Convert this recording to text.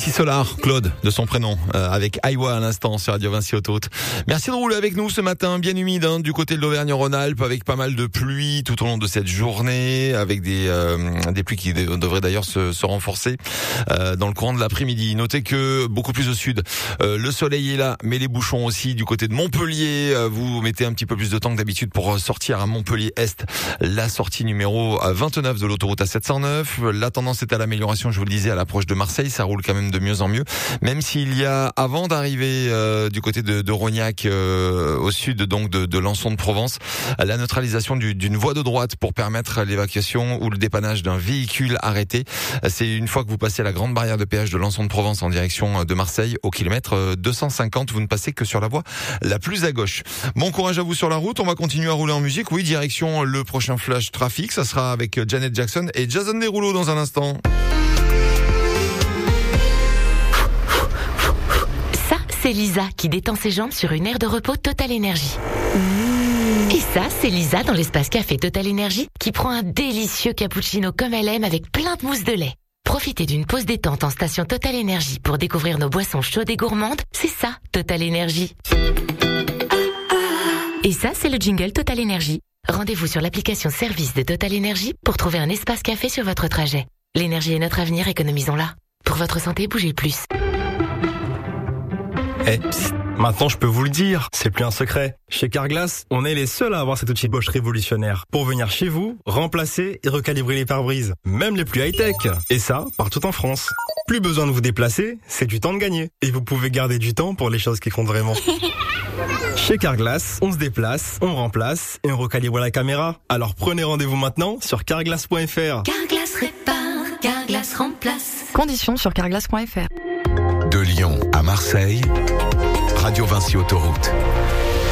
Voici Solar, Claude de son prénom, avec Aïwa à l'instant sur Radio Vinci Autoroute. Merci de rouler avec nous ce matin, bien humide du côté de l'Auvergne-Rhône-Alpes, avec pas mal de pluie tout au long de cette journée, avec des pluies qui devraient d'ailleurs se renforcer dans le courant de l'après-midi. Notez que beaucoup plus au sud, le soleil est là, mais les bouchons aussi du côté de Montpellier. Vous mettez un petit peu plus de temps que d'habitude pour sortir à Montpellier-Est, la sortie numéro 29 de l'autoroute A709. La tendance est à l'amélioration, je vous le disais, à l'approche de Marseille, ça roule quand même de mieux en mieux, même s'il y a, avant d'arriver du côté de Rognac, au sud donc de Lançon de Provence, la neutralisation d'une voie de droite pour permettre l'évacuation ou le dépannage d'un véhicule arrêté. C'est une fois que vous passez la grande barrière de péage de Lançon de Provence en direction de Marseille, au kilomètre 250, vous ne passez que sur la voie la plus à gauche. Bon courage à vous sur la route, on va continuer à rouler en musique. Oui, direction le prochain flash trafic, ça sera avec Janet Jackson et Jason Derulo dans un instant. C'est Lisa qui détend ses jambes sur une aire de repos Total Énergie. Et ça, c'est Lisa dans l'espace café Total Énergie qui prend un délicieux cappuccino comme elle aime avec plein de mousse de lait. Profitez d'une pause détente en station Total Énergie pour découvrir nos boissons chaudes et gourmandes. C'est ça, Total Énergie. Et ça, c'est le jingle Total Énergie. Rendez-vous sur l'application service de Total Énergie pour trouver un espace café sur votre trajet. L'énergie est notre avenir, économisons-la. Pour votre santé, bougez plus. Psst, maintenant je peux vous le dire, c'est plus un secret. Chez Carglass, on est les seuls à avoir cet outil Bosch révolutionnaire pour venir chez vous, remplacer et recalibrer les pare-brises, même les plus high-tech. Et ça, partout en France. Plus besoin de vous déplacer, c'est du temps de gagner. Et vous pouvez garder du temps pour les choses qui comptent vraiment. Chez Carglass, on se déplace, on remplace et on recalibre la caméra. Alors prenez rendez-vous maintenant sur carglass.fr. Carglass répare, Carglass remplace. Conditions sur carglass.fr. De Lyon à Marseille, Radio Vinci Autoroute.